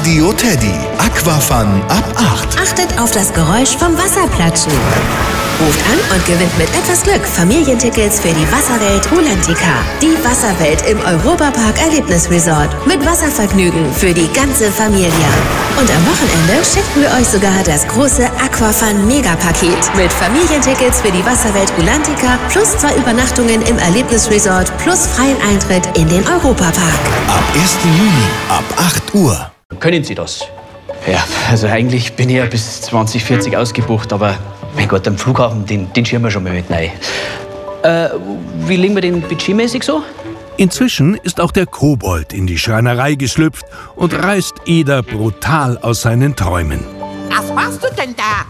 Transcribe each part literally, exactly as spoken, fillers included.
Radio Teddy. Aquafun ab acht. Achtet auf das Geräusch vom Wasserplatschen. Ruft an und gewinnt mit etwas Glück Familientickets für die Wasserwelt Rulantica. Die Wasserwelt im Europapark Erlebnisresort. Mit Wasservergnügen für die ganze Familie. Und am Wochenende schicken wir euch sogar das große Aquafun Megapaket. Mit Familientickets für die Wasserwelt Rulantica plus zwei Übernachtungen im Erlebnisresort plus freien Eintritt in den Europapark. Ab ersten Juni ab acht Uhr. Können Sie das? Ja, also eigentlich bin ich ja bis zwanzig vierzig ausgebucht, aber mein Gott, am Flughafen, den, den schieben wir schon mal mit rein. Äh, wie liegen wir denn budgetmäßig so? Inzwischen ist auch der Kobold in die Schreinerei geschlüpft und reißt Eder brutal aus seinen Träumen. Was machst du denn da?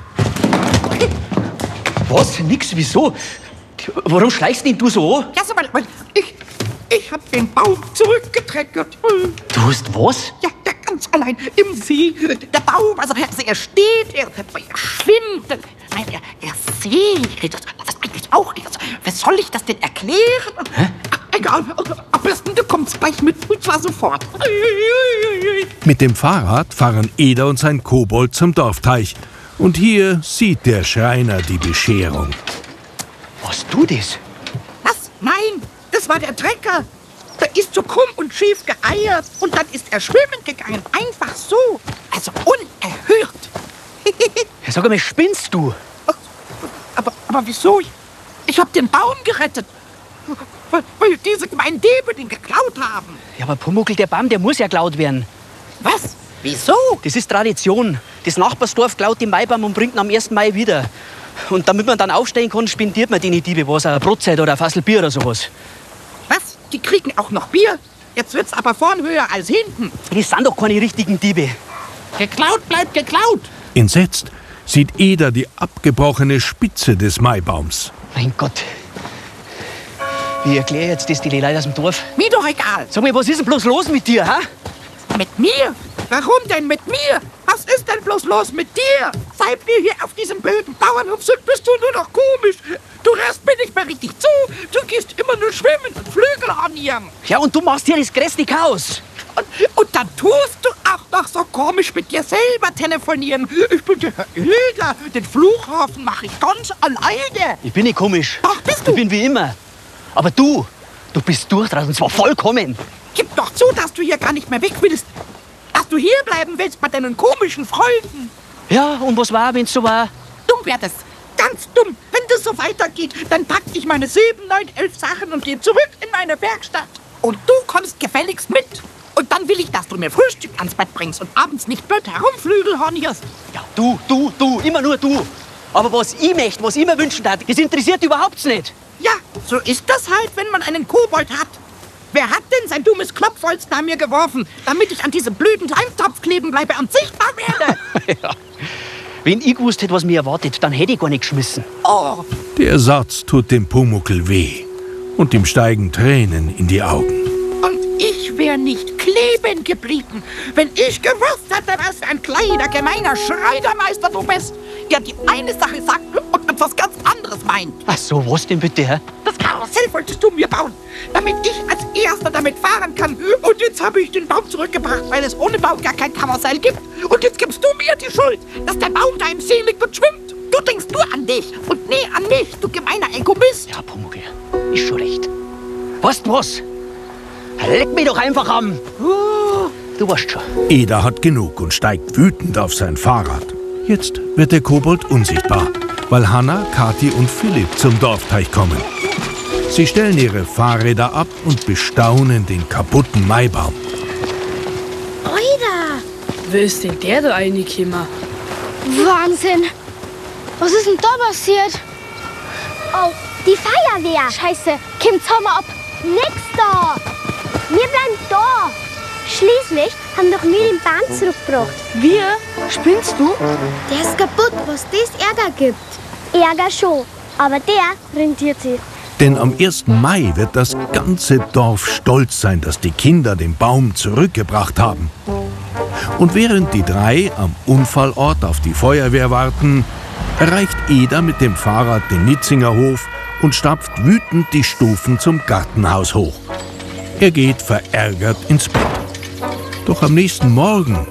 Was? Nix? Wieso? Warum schleichst denn du so? Ja, sag mal, ich, ich hab den Baum zurückgetreckert. Du hast was? Ja, der ganz allein im See. Der Baum, also, also er steht, er, er schwimmt. Nein, er, er segelt. Das eigentlich auch nicht. Also, was soll ich das denn erklären? Hä? Egal, am besten du kommst gleich mit, und zwar sofort. Mit dem Fahrrad fahren Eder und sein Kobold zum Dorfteich. Und hier sieht der Schreiner die Bescherung. Was du das? Was? Nein, das war der Trecker. Der ist so krumm und schief geeiert. Und dann ist er schwimmen gegangen. Einfach so. Also unerhört. Ja, sag mal, spinnst du? Aber, aber wieso? Ich, ich hab den Baum gerettet. Weil, weil diese gemeinen Diebe den geklaut haben. Ja, aber Pumuckl, der Baum, der muss ja geklaut werden. Was? Wieso? Das ist Tradition. Das Nachbarsdorf klaut den Maibaum und bringt ihn am ersten Mai wieder. Und damit man dann aufstehen kann, spendiert man den Diebe was, eine Brotzeit oder ein Fassel Bier oder sowas. Was? Die kriegen auch noch Bier? Jetzt wird's aber vorn höher als hinten. Das sind doch keine richtigen Diebe. Geklaut bleibt geklaut. Entsetzt sieht Eder die abgebrochene Spitze des Maibaums. Mein Gott. Wie erkläre ich jetzt das die Leute aus dem Dorf? Mir doch egal. Sag mal, was ist denn bloß los mit dir, ha? Mit mir? Warum denn mit mir? Was ist denn bloß los mit dir? Seit wir hier auf diesem blöden Bauernhof sind, bist du nur noch komisch. Du hörst mir nicht mehr richtig zu. Du gehst immer nur schwimmen und Flügel harnieren. Ja, und du machst hier das größte Chaos. Und, und dann tust du auch noch so komisch mit dir selber telefonieren. Ich bin der Herr Eder. Den Flughafen mache ich ganz alleine. Ich bin nicht komisch. Doch, bist du. Ich bin wie immer. Aber du, du bist durchdraht und zwar vollkommen. Gib doch zu, dass du hier gar nicht mehr weg willst. Dass du hier bleiben willst bei deinen komischen Freunden. Ja, und was war, wenn's so war? Dumm wär das. Ganz dumm. Wenn das so weitergeht, dann pack ich meine sieben, neun, elf Sachen und gehe zurück in meine Werkstatt. Und du kommst gefälligst mit. Und dann will ich, dass du mir Frühstück ans Bett bringst und abends nicht blöd herumflügel hornierst. Ja, du, du, du, immer nur du. Aber was ich möchte, was ich mir wünschen darf, das interessiert überhaupt nicht. Ja, so ist das halt, wenn man einen Kobold hat. Wer hat denn sein dummes Klopfholz nach mir geworfen, damit ich an diesem blöden Leimtopf kleben bleibe und sichtbar werde? Ja. Wenn ich gewusst hätte, was mir erwartet, dann hätte ich gar nicht geschmissen. Oh. Der Satz tut dem Pumuckl weh. Und ihm steigen Tränen in die Augen. Und ich wäre nicht kleben geblieben, wenn ich gewusst hätte, was für ein kleiner, gemeiner Schreinermeister du bist, der die eine Sache sagt und etwas ganz anderes meint. Ach so, was denn bitte, hä? Das Karussell wolltest du mir bauen, damit ich als Erster damit fahren kann. Und jetzt habe ich den Baum zurückgebracht, weil es ohne Baum gar kein Karussell gibt. Und jetzt gibst du mir die Schuld, dass der Baum da im See liegt und schwimmt. Du denkst nur an dich und nie an mich, du gemeiner Egoist. Ja, Pumuckl, ist schon recht. Weißt du was? Leck mich doch einfach am. Du weißt schon. Eder hat genug und steigt wütend auf sein Fahrrad. Jetzt wird der Kobold unsichtbar, weil Hanna, Kathi und Philipp zum Dorfteich kommen. Sie stellen ihre Fahrräder ab und bestaunen den kaputten Maibaum. Oida! Wo ist denn der da reingekommen? Wahnsinn! Was ist denn da passiert? Oh, die Feuerwehr! Scheiße, kommt Sommer ab! Nix da! Wir bleiben da! Schließlich haben doch wir den Baum zurückgebracht. Wir? Spinnst du? Der ist kaputt, was das Ärger gibt. Ärger schon, aber der rentiert sich. Denn am ersten Mai wird das ganze Dorf stolz sein, dass die Kinder den Baum zurückgebracht haben. Und während die drei am Unfallort auf die Feuerwehr warten, erreicht Eder mit dem Fahrrad den Nitzinger Hof und stapft wütend die Stufen zum Gartenhaus hoch. Er geht verärgert ins Bett. Doch am nächsten Morgen